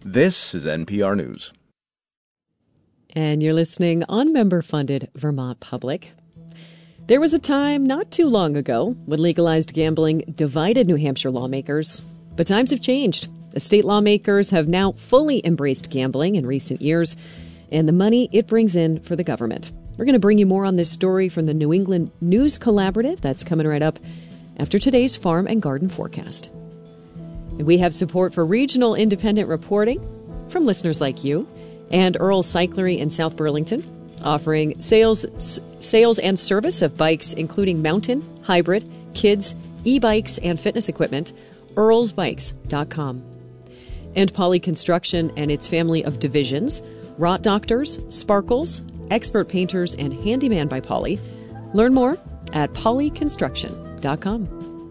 This is NPR News. And you're listening on member-funded Vermont Public. There was a time not too long ago when legalized gambling divided New Hampshire lawmakers. But times have changed. The state lawmakers have now fully embraced gambling in recent years and the money it brings in for the government. We're going to bring you more on this story from the New England News Collaborative. That's coming right up after today's Farm and Garden Forecast. And we have support for regional independent reporting from listeners like you and Earl Cyclery in South Burlington, offering sales and service of bikes, including mountain, hybrid, kids, e-bikes, and fitness equipment, earlsbikes.com. And Poly Construction and its family of divisions, Rot Doctors, Sparkles, Expert Painters, and Handyman by Poly. Learn more at polyconstruction.com.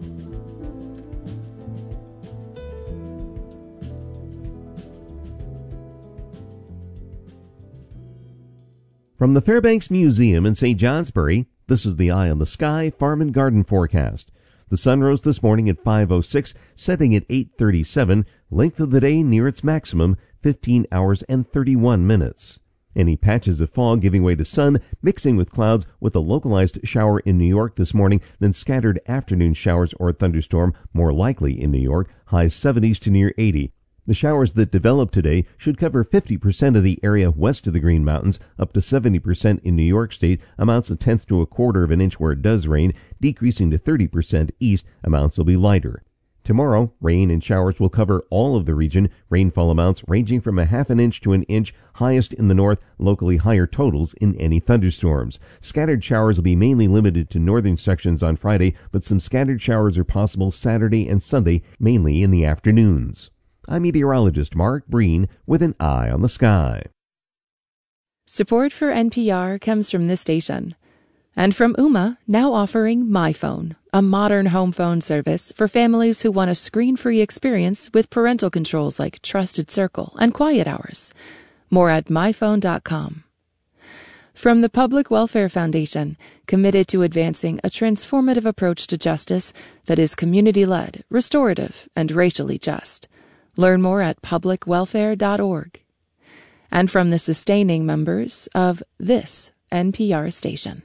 From the Fairbanks Museum in St. Johnsbury, this is the Eye on the Sky Farm and Garden Forecast. The sun rose this morning at 5:06, setting at 8:37, length of the day near its maximum, 15 hours and 31 minutes. Any patches of fog giving way to sun, mixing with clouds with a localized shower in New York this morning, then scattered afternoon showers or thunderstorm more likely in New York, highs 70s to near 80. The showers that develop today should cover 50% of the area west of the Green Mountains, up to 70% in New York State, amounts a tenth to a quarter of an inch where it does rain, decreasing to 30% east, amounts will be lighter. Tomorrow, rain and showers will cover all of the region, rainfall amounts ranging from a half an inch to an inch, highest in the north, locally higher totals in any thunderstorms. Scattered showers will be mainly limited to northern sections on Friday, but some scattered showers are possible Saturday and Sunday, mainly in the afternoons. I'm meteorologist Mark Breen with an eye on the sky. Support for NPR comes from this station. And from Ooma, now offering MyPhone, a modern home phone service for families who want a screen-free experience with parental controls like Trusted Circle and Quiet Hours. More at myphone.com. From the Public Welfare Foundation, committed to advancing a transformative approach to justice that is community-led, restorative, and racially just. Learn more at publicwelfare.org. And from the sustaining members of this NPR station.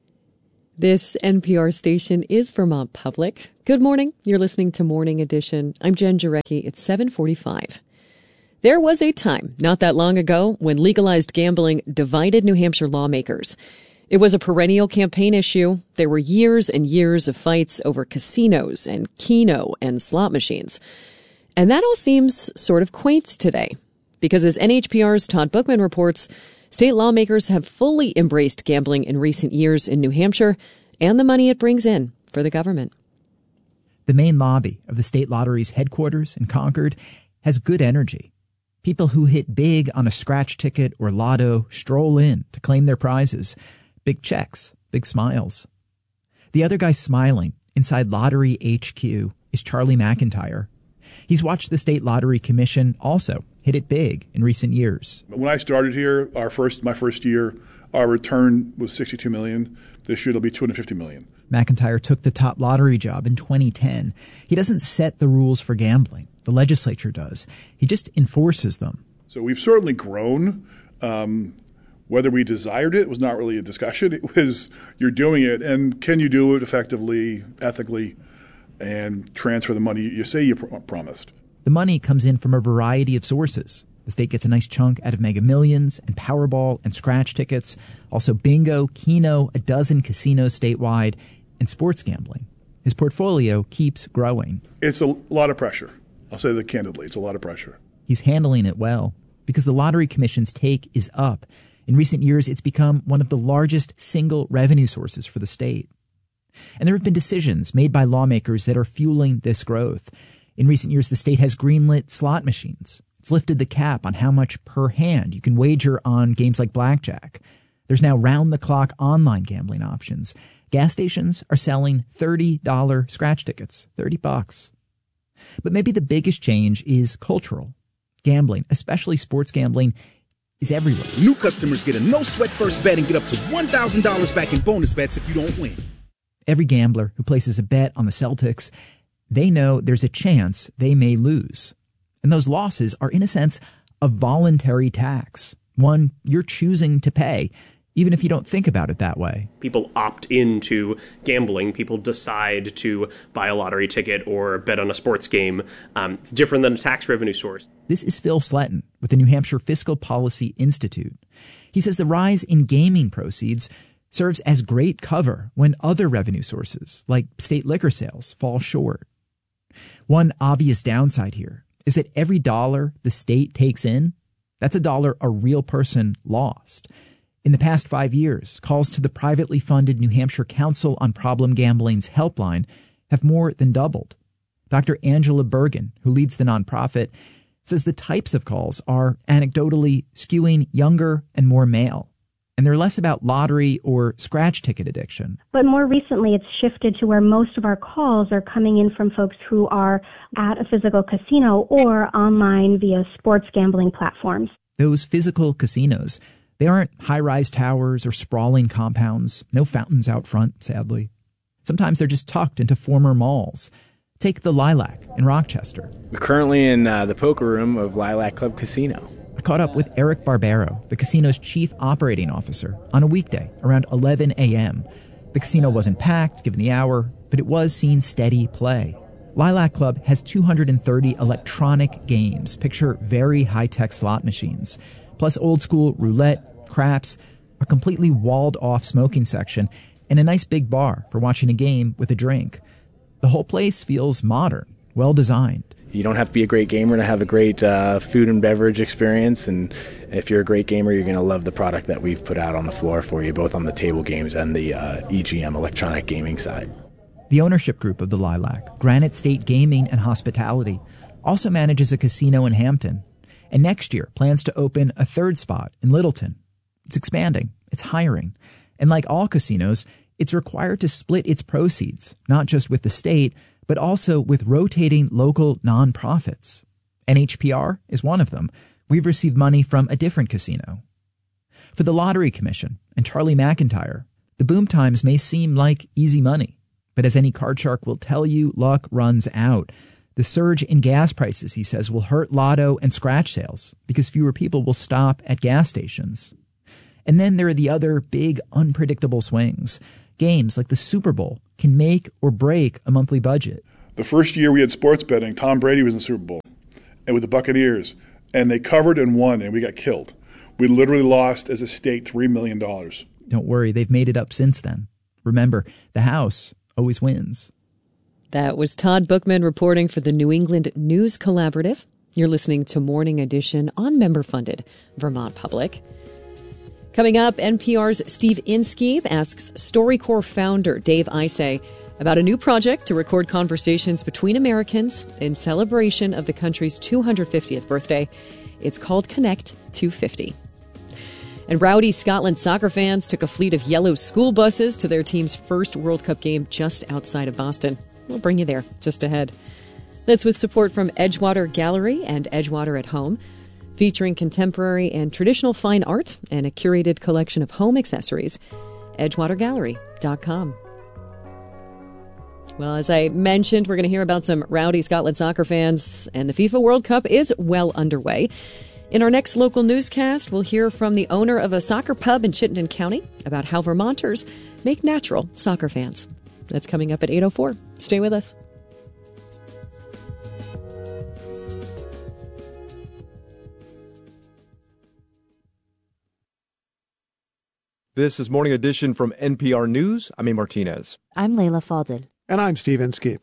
This NPR station is Vermont Public. Good morning. You're listening to Morning Edition. I'm Jen Jarecki. It's 7:45. There was a time not that long ago when legalized gambling divided New Hampshire lawmakers. It was a perennial campaign issue. There were years and years of fights over casinos and Keno and slot machines. And that all seems sort of quaint today, because as NHPR's Todd Bookman reports, state lawmakers have fully embraced gambling in recent years in New Hampshire and the money it brings in for the government. The main lobby of the state lottery's headquarters in Concord has good energy. People who hit big on a scratch ticket or lotto stroll in to claim their prizes. Big checks, big smiles. The other guy smiling inside Lottery HQ is Charlie McIntyre. He's watched the State Lottery Commission also hit it big in recent years. When I started here, my first year, our return was $62 million. This year it'll be $250 million. McIntyre took the top lottery job in 2010. He doesn't set the rules for gambling. The legislature does. He just enforces them. So we've certainly grown. Whether we desired it was not really a discussion. It was, you're doing it, and can you do it effectively, ethically, and transfer the money you say you promised. The money comes in from a variety of sources. The state gets a nice chunk out of Mega Millions and Powerball and scratch tickets, also bingo, Keno, a dozen casinos statewide, and sports gambling. His portfolio keeps growing. It's a lot of pressure. I'll say that candidly. It's a lot of pressure. He's handling it well because the Lottery Commission's take is up. In recent years, it's become one of the largest single revenue sources for the state. And there have been decisions made by lawmakers that are fueling this growth. In recent years, the state has greenlit slot machines. It's lifted the cap on how much per hand you can wager on games like blackjack. There's now round-the-clock online gambling options. Gas stations are selling $30 scratch tickets, $30. But maybe the biggest change is cultural. Gambling, especially sports gambling, is everywhere. New customers get a no-sweat first bet and get up to $1,000 back in bonus bets if you don't win. Every gambler who places a bet on the Celtics, they know there's a chance they may lose. And those losses are, in a sense, a voluntary tax, one you're choosing to pay, even if you don't think about it that way. People opt into gambling. People decide to buy a lottery ticket or bet on a sports game. It's different than a tax revenue source. This is Phil Sletton with the New Hampshire Fiscal Policy Institute. He says the rise in gaming proceeds serves as great cover when other revenue sources, like state liquor sales, fall short. One obvious downside here is that every dollar the state takes in, that's a dollar a real person lost. In the past 5 years, calls to the privately funded New Hampshire Council on Problem Gambling's helpline have more than doubled. Dr. Angela Bergen, who leads the nonprofit, says the types of calls are anecdotally skewing younger and more male, and they're less about lottery or scratch ticket addiction. But more recently, it's shifted to where most of our calls are coming in from folks who are at a physical casino or online via sports gambling platforms. Those physical casinos, they aren't high-rise towers or sprawling compounds, no fountains out front, sadly. Sometimes they're just tucked into former malls. Take the Lilac in Rochester. We're currently in the poker room of Lilac Club Casino. I caught up with Eric Barbero, the casino's chief operating officer, on a weekday around 11 a.m. The casino wasn't packed, given the hour, but it was seeing steady play. Lilac Club has 230 electronic games, picture very high-tech slot machines, plus old-school roulette, craps, a completely walled-off smoking section, and a nice big bar for watching a game with a drink. The whole place feels modern, well-designed. You don't have to be a great gamer to have a great food and beverage experience, and if you're a great gamer, you're going to love the product that we've put out on the floor for you, both on the table games and the EGM, electronic gaming side. The ownership group of the Lilac, Granite State Gaming and Hospitality, also manages a casino in Hampton, and next year plans to open a third spot in Littleton. It's expanding, it's hiring, and like all casinos, it's required to split its proceeds, not just with the state, but also with rotating local nonprofits. NHPR is one of them. We've received money from a different casino. For the Lottery Commission and Charlie McIntyre, the boom times may seem like easy money, but as any card shark will tell you, luck runs out. The surge in gas prices, he says, will hurt lotto and scratch sales because fewer people will stop at gas stations. And then there are the other big, unpredictable swings. Games like the Super Bowl can make or break a monthly budget. The first year we had sports betting, Tom Brady was in the Super Bowl and with the Buccaneers, and they covered and won, and we got killed. We literally lost as a state $3 million. Don't worry, they've made it up since then. Remember, the house always wins. That was Todd Bookman reporting for the New England News Collaborative. You're listening to Morning Edition on member-funded Vermont Public. Coming up, NPR's Steve Inskeep asks StoryCorps founder Dave Isay about a new project to record conversations between Americans in celebration of the country's 250th birthday. It's called Connect 250. And rowdy Scotland soccer fans took a fleet of yellow school buses to their team's first World Cup game just outside of Boston. We'll bring you there just ahead. That's with support from Edgewater Gallery and Edgewater at Home, featuring contemporary and traditional fine art and a curated collection of home accessories. EdgewaterGallery.com. Well, as I mentioned, we're going to hear about some rowdy Scotland soccer fans, and the FIFA World Cup is well underway. In our next local newscast, we'll hear from the owner of a soccer pub in Chittenden County about how Vermonters make natural soccer fans. That's coming up at 8:04. Stay with us. This is Morning Edition from NPR News. I'm A. Martinez. I'm Layla Falded. And I'm Steve Inskeep.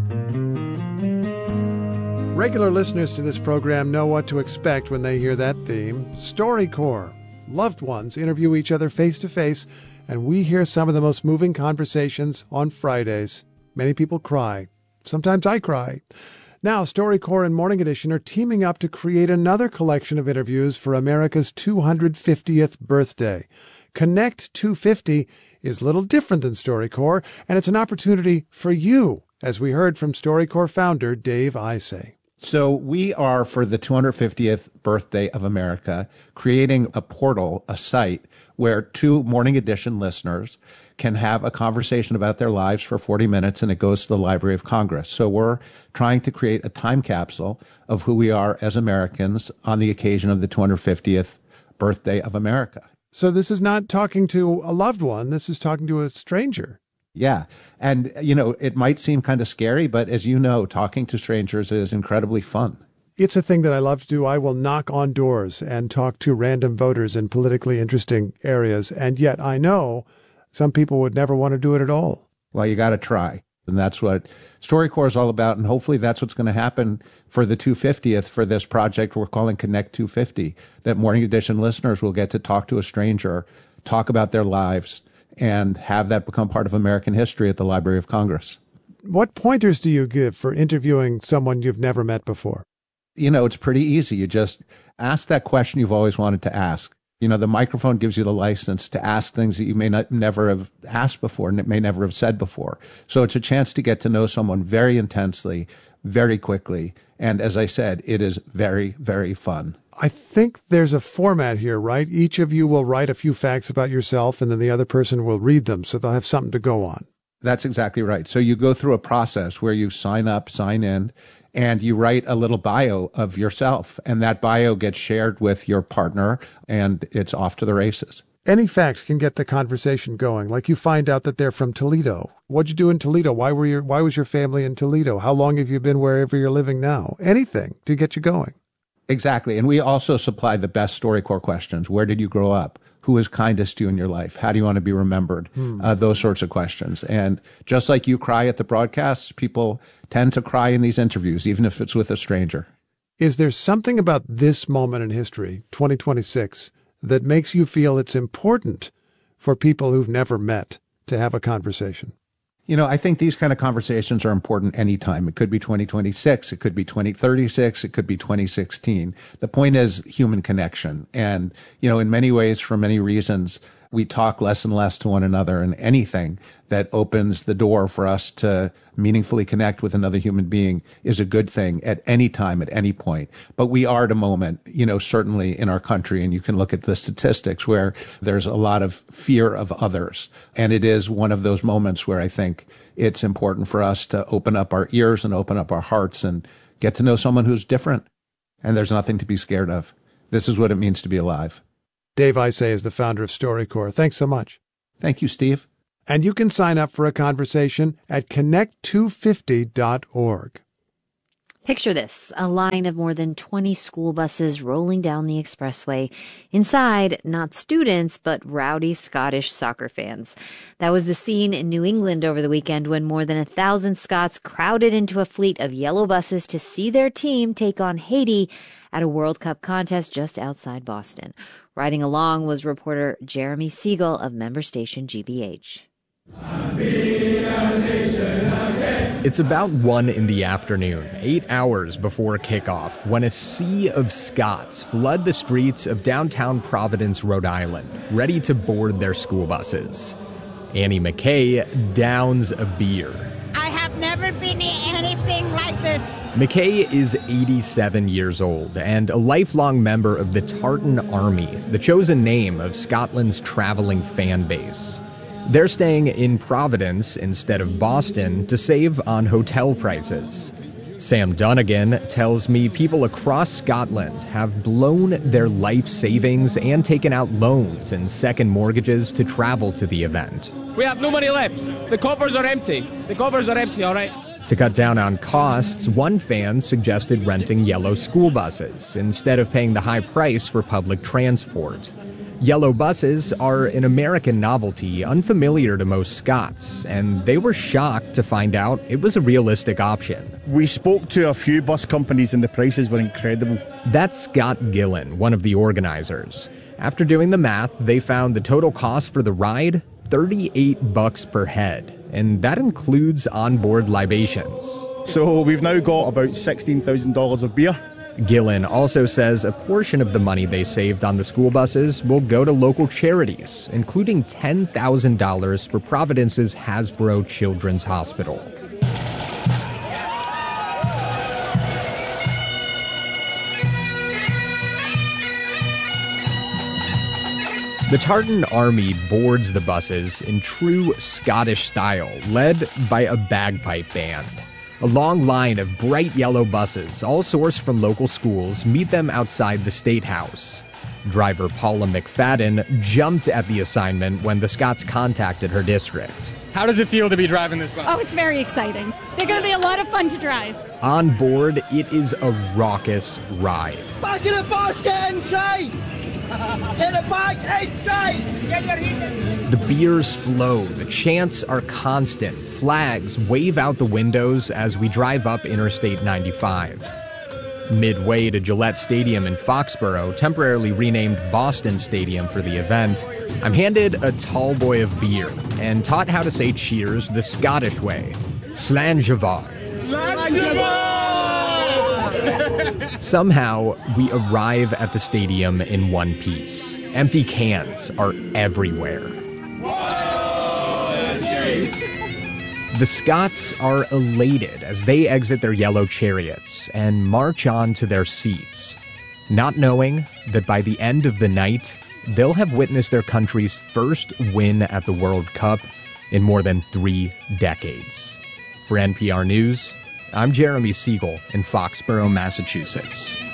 Regular listeners to this program know what to expect when they hear that theme. StoryCorps. Loved ones interview each other face-to-face, and we hear some of the most moving conversations on Fridays. Many people cry. Sometimes I cry. Now, StoryCorps and Morning Edition are teaming up to create another collection of interviews for America's 250th birthday. Connect 250 is a little different than StoryCorps, and it's an opportunity for you, as we heard from StoryCorps founder Dave Isay. So we are, for the 250th birthday of America, creating a portal, a site, where 2 Morning Edition listeners can have a conversation about their lives for 40 minutes, and it goes to the Library of Congress. So we're trying to create a time capsule of who we are as Americans on the occasion of the 250th birthday of America. So this is not talking to a loved one. This is talking to a stranger. Yeah. And, it might seem kind of scary, but as you know, talking to strangers is incredibly fun. It's a thing that I love to do. I will knock on doors and talk to random voters in politically interesting areas. And yet I know some people would never want to do it at all. Well, you got to try. And that's what StoryCorps is all about. And hopefully that's what's going to happen for the 250th for this project we're calling Connect 250, that Morning Edition listeners will get to talk to a stranger, talk about their lives, and have that become part of American history at the Library of Congress. What pointers do you give for interviewing someone you've never met before? It's pretty easy. You just ask that question you've always wanted to ask. The microphone gives you the license to ask things that you may never have asked before and it may never have said before. So it's a chance to get to know someone very intensely, very quickly. And as I said, it is very, very fun. I think there's a format here, right? Each of you will write a few facts about yourself, and then the other person will read them, so they'll have something to go on. That's exactly right. So you go through a process where you sign up, sign in, and you write a little bio of yourself, and that bio gets shared with your partner, and it's off to the races. Any facts can get the conversation going. Like you find out that they're from Toledo. What'd you do in Toledo? Why was your family in Toledo? How long have you been wherever you're living now? Anything to get you going. Exactly. And we also supply the best StoryCorps questions. Where did you grow up? Who is kindest to you in your life? How do you want to be remembered? Those sorts of questions. And just like you cry at the broadcasts, people tend to cry in these interviews, even if it's with a stranger. Is there something about this moment in history, 2026, that makes you feel it's important for people who've never met to have a conversation? I think these kind of conversations are important anytime. It could be 2026. It could be 2036. It could be 2016. The point is human connection. And, in many ways, for many reasons, we talk less and less to one another, and anything that opens the door for us to meaningfully connect with another human being is a good thing at any time, at any point. But we are at a moment, certainly in our country, and you can look at the statistics where there's a lot of fear of others. And it is one of those moments where I think it's important for us to open up our ears and open up our hearts and get to know someone who's different. And there's nothing to be scared of. This is what it means to be alive. Dave Isay is the founder of StoryCorps. Thanks so much. Thank you, Steve. And you can sign up for a conversation at connect250.org. Picture this, a line of more than 20 school buses rolling down the expressway. Inside, not students, but rowdy Scottish soccer fans. That was the scene in New England over the weekend when more than 1,000 Scots crowded into a fleet of yellow buses to see their team take on Haiti at a World Cup contest just outside Boston. Riding along was reporter Jeremy Siegel of member station GBH. It's about 1 in the afternoon, 8 hours before kickoff, when a sea of Scots flood the streets of downtown Providence, Rhode Island, ready to board their school buses. Annie McKay downs a beer. I have never been in anything like this. McKay is 87 years old and a lifelong member of the Tartan Army, the chosen name of Scotland's traveling fan base. They're staying in Providence instead of Boston to save on hotel prices. Sam Dunnigan tells me people across Scotland have blown their life savings and taken out loans and second mortgages to travel to the event. We have no money left. The coffers are empty. All right? To cut down on costs, one fan suggested renting yellow school buses instead of paying the high price for public transport. Yellow buses are an American novelty unfamiliar to most Scots, and they were shocked to find out it was a realistic option. We spoke to a few bus companies and the prices were incredible. That's Scott Gillen, one of the organizers. After doing the math, they found the total cost for the ride, $38 per head, and that includes onboard libations. So we've now got about $16,000 of beer. Gillen also says a portion of the money they saved on the school buses will go to local charities, including $10,000 for Providence's Hasbro Children's Hospital. The Tartan Army boards the buses in true Scottish style, led by a bagpipe band. A long line of bright yellow buses, all sourced from local schools, meet them outside the State House. Driver Paula McFadden jumped at the assignment when the Scots contacted her district. How does it feel to be driving this bus? Oh, it's very exciting. They're going to be a lot of fun to drive. On board, it is a raucous ride. Back in the bus, get inside! Get it back inside! The beers flow, the chants are constant, flags wave out the windows as we drive up Interstate 95. Midway to Gillette Stadium in Foxborough, temporarily renamed Boston Stadium for the event, I'm handed a tall boy of beer and taught how to say cheers the Scottish way, Slanjavar. Somehow, we arrive at the stadium in one piece. Empty cans are everywhere. The Scots are elated as they exit their yellow chariots and march on to their seats, not knowing that by the end of the night, they'll have witnessed their country's first win at the World Cup in more than 3 decades. For NPR News, I'm Jeremy Siegel in Foxborough, Massachusetts.